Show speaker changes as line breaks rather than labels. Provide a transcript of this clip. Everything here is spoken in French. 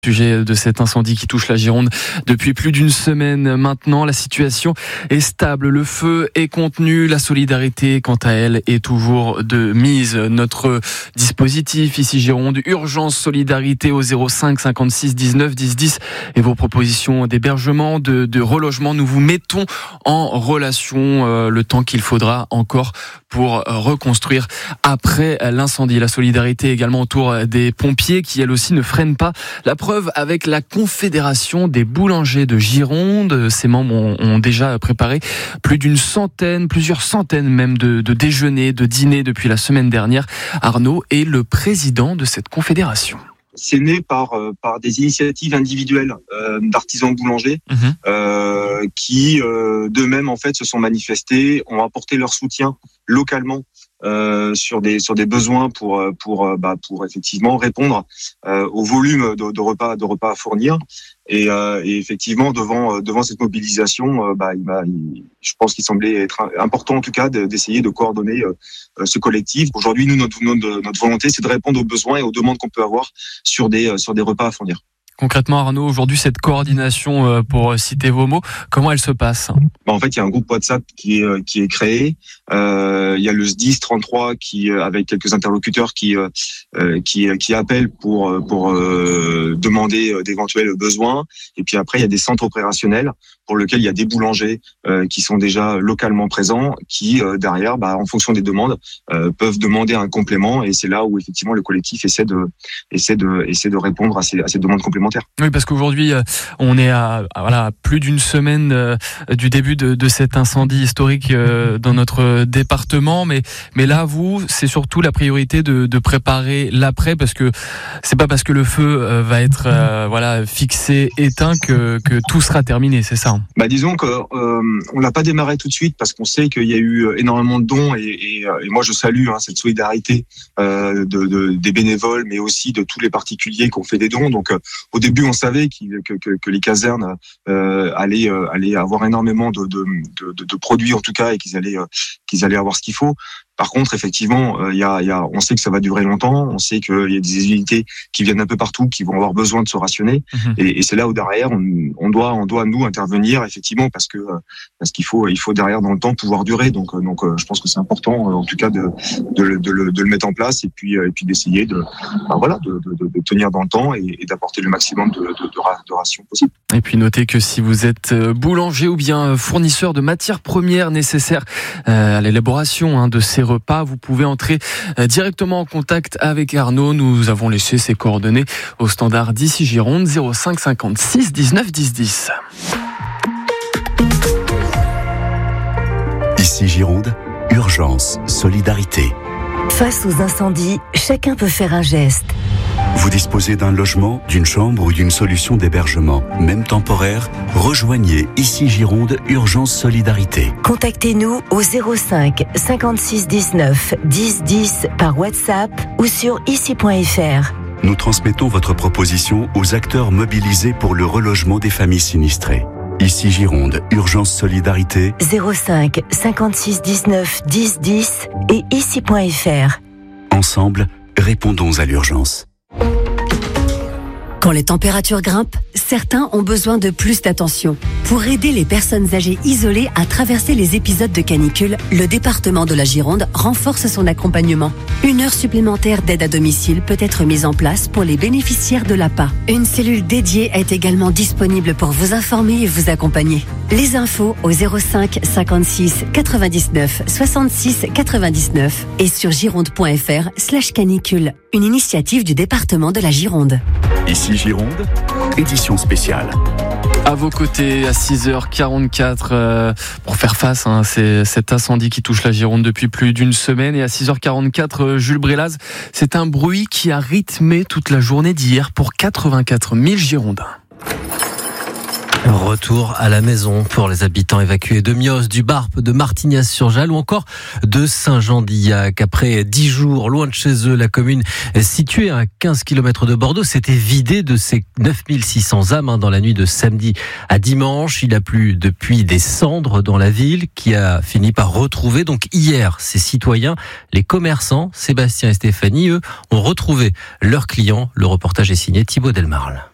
Sujet de cet incendie qui touche la Gironde depuis plus d'une semaine maintenant. La situation est stable, le feu est contenu, la solidarité quant à elle est toujours de mise. Notre dispositif ici Gironde, urgence solidarité au 05 56 19 10 10 et vos propositions d'hébergement, de relogement. Nous vous mettons en relation le temps qu'il faudra encore pour reconstruire après l'incendie. La solidarité également autour des pompiers qui elles aussi ne freinent pas. La preuve avec la Confédération des boulangers de Gironde. Ses membres ont déjà préparé plusieurs centaines même de déjeuners, de dîners depuis la semaine dernière. Arnaud est le président de cette confédération.
C'est né par des initiatives individuelles d'artisans boulangers qui d'eux-mêmes en fait se sont manifestés, ont apporté leur soutien localement sur des besoins pour effectivement répondre au volume de repas à fournir et effectivement devant cette mobilisation je pense qu'il semblait être important en tout cas d'essayer de coordonner ce collectif. Aujourd'hui notre volonté c'est de répondre aux besoins et aux demandes qu'on peut avoir sur des repas à fournir.
Concrètement, Arnaud, aujourd'hui, cette coordination, pour citer vos mots, comment elle se passe ?
En fait, il y a un groupe WhatsApp qui est créé. Il y a le SDIS 33 qui, avec quelques interlocuteurs, qui appellent pour demander d'éventuels besoins. Et puis après, il y a des centres opérationnels pour lesquels il y a des boulangers qui sont déjà localement présents, qui derrière, en fonction des demandes, peuvent demander un complément. Et c'est là où effectivement le collectif essaie de répondre à ces demandes complémentaires.
Oui, parce qu'aujourd'hui, on est à plus d'une semaine du début de cet incendie historique dans notre département. Mais là, c'est surtout la priorité de préparer l'après, parce que c'est pas parce que le feu va être fixé, éteint que tout sera terminé, c'est ça ?
Disons que on l'a pas démarré tout de suite parce qu'on sait qu'il y a eu énormément de dons et moi je salue cette solidarité des bénévoles, mais aussi de tous les particuliers qui ont fait des dons. Donc au début, on savait que les casernes allaient avoir énormément de produits en tout cas et qu'ils allaient avoir ce qu'il faut. Par contre, effectivement, on sait que ça va durer longtemps. On sait qu'il y a des unités qui viennent un peu partout, qui vont avoir besoin de se rationner. Et c'est là où derrière, on doit nous intervenir effectivement parce qu'il faut derrière dans le temps pouvoir durer. Donc, je pense que c'est important en tout cas de le mettre en place et puis d'essayer de tenir dans le temps et d'apporter le maximum de rations possible.
Et puis notez que si vous êtes boulanger ou bien fournisseur de matières premières nécessaires à l'élaboration de ces repas, vous pouvez entrer directement en contact avec Arnaud. Nous avons laissé ses coordonnées au standard d'ici Gironde 05 56 19 10 10.
Ici Gironde, urgence, solidarité.
Face aux incendies, chacun peut faire un geste.
Vous disposez d'un logement, d'une chambre ou d'une solution d'hébergement, même temporaire, rejoignez Ici Gironde, urgence solidarité.
Contactez-nous au 05 56 19 10 10 par WhatsApp ou sur ici.fr.
Nous transmettons votre proposition aux acteurs mobilisés pour le relogement des familles sinistrées. Ici Gironde, urgence solidarité.
05 56 19 10 10 et ici.fr.
Ensemble, répondons à l'urgence.
Quand les températures grimpent, certains ont besoin de plus d'attention. Pour aider les personnes âgées isolées à traverser les épisodes de canicule, le département de la Gironde renforce son accompagnement. 1 heure supplémentaire d'aide à domicile peut être mise en place pour les bénéficiaires de l'APA. Une cellule dédiée est également disponible pour vous informer et vous accompagner. Les infos au 05 56 99 66 99 et sur gironde.fr/canicule. Une initiative du département de la Gironde.
Ici Gironde, édition spéciale.
À vos côtés, à 6h44, pour faire face à cet incendie qui touche la Gironde depuis plus d'une semaine. Et à 6h44, Jules Brélaz, c'est un bruit qui a rythmé toute la journée d'hier pour 84 000 Girondins.
Retour à la maison pour les habitants évacués de Mios, du Barp, de Martignas-sur-Jalles ou encore de Saint-Jean-d'Illac. Après 10 jours loin de chez eux, la commune située à 15 km de Bordeaux s'était vidée de ses 9600 âmes dans la nuit de samedi à dimanche. Il a plu depuis des cendres dans la ville qui a fini par retrouver donc hier ses citoyens. Les commerçants, Sébastien et Stéphanie, eux, ont retrouvé leurs clients. Le reportage est signé Thibaut Delmarle.